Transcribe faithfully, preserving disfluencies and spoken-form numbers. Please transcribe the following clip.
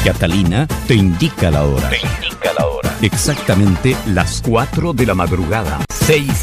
Catalina te indica la hora. Te indica la hora. Exactamente las cuatro de la madrugada. Seis